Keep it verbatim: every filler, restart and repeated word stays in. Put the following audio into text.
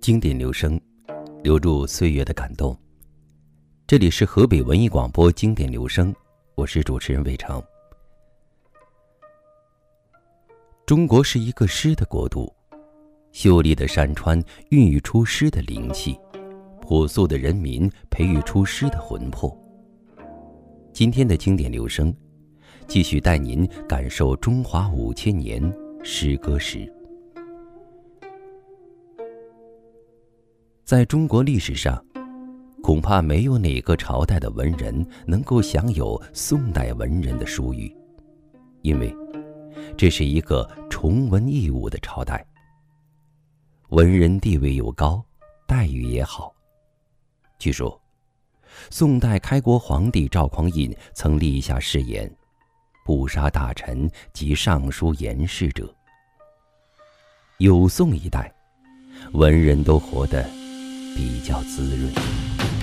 经典留声，留住岁月的感动。这里是河北文艺广播经典留声，我是主持人魏成。中国是一个诗的国度，秀丽的山川孕育出诗的灵气，朴素的人民培育出诗的魂魄。今天的经典留声，继续带您感受中华五千年诗歌史。在中国历史上，恐怕没有哪个朝代的文人能够享有宋代文人的殊遇，因为这是一个崇文抑武的朝代，文人地位又高，待遇也好。据说宋代开国皇帝赵匡胤曾立下誓言，不杀大臣及上书言事者。有宋一代，文人都活得比较滋润。